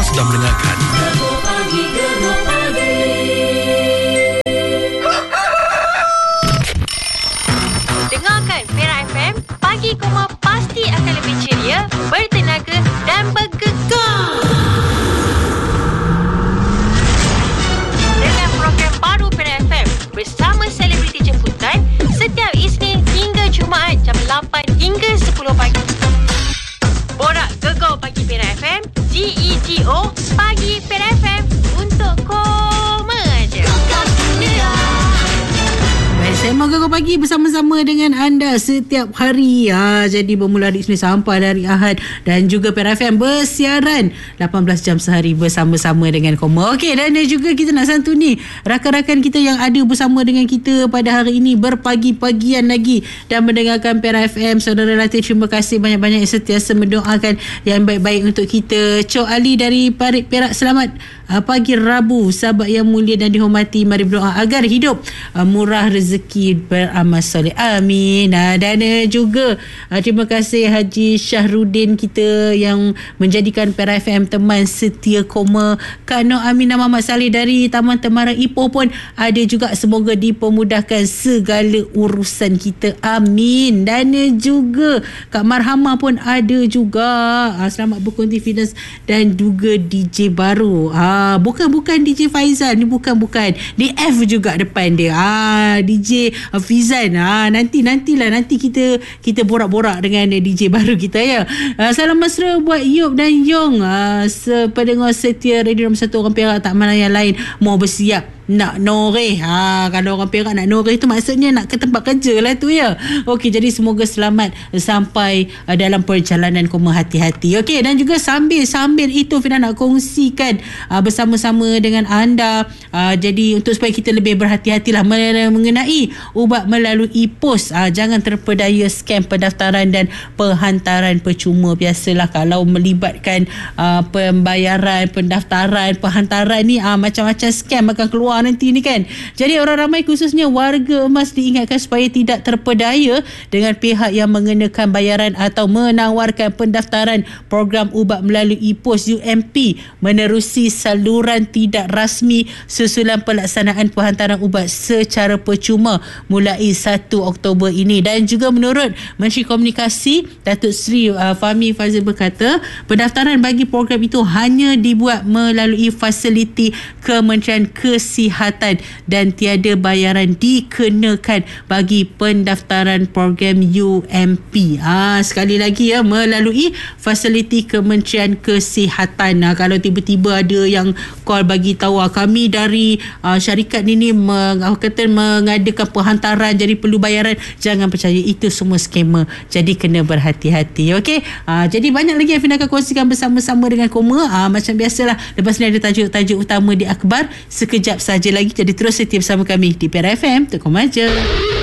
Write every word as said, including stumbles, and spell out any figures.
sedang mendengarkan Gegar Pagi, Gegar Pagi. Dengarkan Perak F M, Pagi Koma pasti akan lebih ceria, bertenaga dan bergegar. Dengan program baru Perak F M bersama selebriti jemputan setiap Isnin hingga Jumaat jam lapan hingga sepuluh pagi. Borak Gegar Pagi Perak F M, G E G O Pagi Perak F M untuk koma aja. Baik, saya mau Gegar Pagi bersama-sama dengan anda setiap hari. Ha, jadi bermula hari Isnin sampai hari Ahad dan juga Perak F M bersiaran lapan belas jam sehari bersama-sama dengan Koma. Okey, dan juga kita nak santuni rakan-rakan kita yang ada bersama dengan kita pada hari ini berpagi-pagian lagi dan mendengarkan Perak F M. Saudara Latif, terima kasih banyak-banyak yang sentiasa mendoakan yang baik-baik untuk kita. Cok Ali dari Parit Perak, selamat uh, pagi Rabu. Sahabat yang mulia dan dihormati, mari berdoa agar hidup uh, murah rezeki beramal soleh. Amin. Uh, dan uh, juga uh, terima kasih Haji Syahrudin kita yang menjadikan Perak F M teman setia Koma. Kak Nur Aminah Muhammad Saleh dari Taman Temaram Ipoh pun ada juga. Semoga dipermudahkan segala urusan kita. Amin. Dan uh, juga Kak Marhama pun ada juga. Uh, selamat berkonfidens dan juga D J baru. Ah, bukan-bukan D J Faizal ni, bukan-bukan. D F juga depan dia. Ah, D J Fizan. Ah, nanti nantilah nanti kita kita borak-borak dengan D J baru kita ya. Ah, salam mesra buat Yop dan Yong. Ah, sependengar setia Radio Nombor satu orang Perak, tak mana yang lain mau bersiap nak noreh. Ha, kalau orang Perak nak noreh tu maksudnya nak ke tempat kerja lah tu ya. Okey, jadi semoga selamat sampai uh, dalam perjalanan Koma, hati-hati. Okey, dan juga sambil-sambil itu Fina nak kongsikan uh, bersama-sama dengan anda. Uh, jadi untuk supaya kita lebih berhati-hatilah mengenai ubat melalui pos. Uh, jangan terpedaya scam pendaftaran dan penghantaran percuma. Biasalah kalau melibatkan uh, pembayaran, pendaftaran, penghantaran ni uh, macam-macam scam akan keluar nanti ni kan. Jadi orang ramai khususnya warga emas diingatkan supaya tidak terpedaya dengan pihak yang mengenakan bayaran atau menawarkan pendaftaran program ubat melalui pos U M P menerusi saluran tidak rasmi susulan pelaksanaan penghantaran ubat secara percuma mulai satu Oktober ini. Dan juga menurut Menteri Komunikasi Datuk Seri uh, Fahmi Fazil berkata, pendaftaran bagi program itu hanya dibuat melalui fasiliti Kementerian Kesihatan dan tiada bayaran dikenakan bagi pendaftaran program U M P. Ah, sekali lagi ya, melalui fasiliti Kementerian Kesihatan. Ah, kalau tiba-tiba ada yang call bagi tahu ah, kami dari ah, syarikat ini meng, kata mengadakan penghantaran jadi perlu bayaran, jangan percaya, itu semua skema. Jadi kena berhati-hati. Okey. Ah, jadi banyak lagi yang Fina akan kongsikan bersama-sama dengan Koma. Ah, macam biasalah, lepas ni ada tajuk-tajuk utama di akhbar sekejap saja lagi. Jadi terus setia bersama kami di Perak F M. Tekom aja.